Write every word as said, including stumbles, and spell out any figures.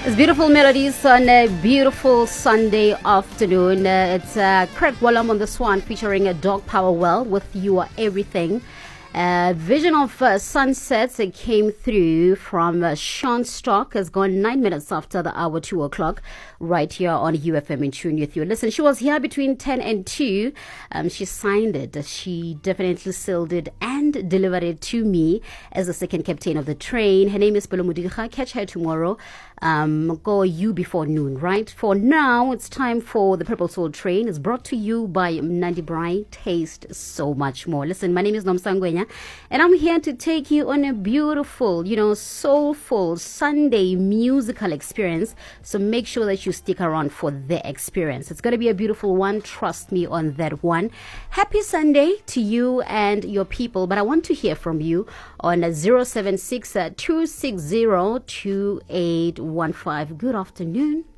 It's beautiful melodies on a beautiful Sunday afternoon. Uh, it's uh, Craig Wallam on the Swan featuring a Dog Power Well with You Are Everything. Uh, Vision of uh, Sunsets uh, came through from uh, Sean Stock. Has gone nine minutes after the hour two o'clock right here on U F M in tune with you. Listen, she was here between ten and two. Um, she signed it. She definitely sealed it and delivered it to me as the second captain of the train. Her name is Pelo Mudirha. Catch her tomorrow. Um, go you before noon, right? For now, it's time for the Purple Soul Train. It's brought to you by Nandi Brai. Taste so much more. Listen, my name is Nomsangwenya, and I'm here to take you on a beautiful, you know, soulful Sunday musical experience. So make sure that you stick around for the experience. It's going to be a beautiful one. Trust me on that one. Happy Sunday to you and your people. But I want to hear from you on zero seven six two six zero two eight one five. Good afternoon.